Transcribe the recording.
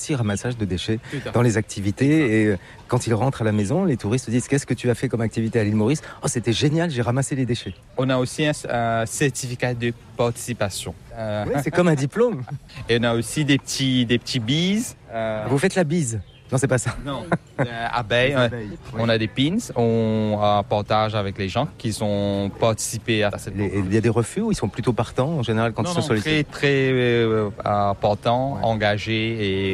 Aussi ramassage de déchets dans les activités et quand ils rentrent à la maison, les touristes disent qu'est-ce que tu as fait comme activité à l'île Maurice? Oh, c'était génial, j'ai ramassé les déchets. On a aussi un certificat de participation. Oui, c'est comme un diplôme. Et on a aussi des petits bises. Vous faites la bise? Non, c'est pas ça. Non, abeilles. On a des pins, on partage avec les gens qui ont participé à cette. Il y a des refus ou ils sont plutôt partants en général quand ils sont sollicités? Très partants, engagés et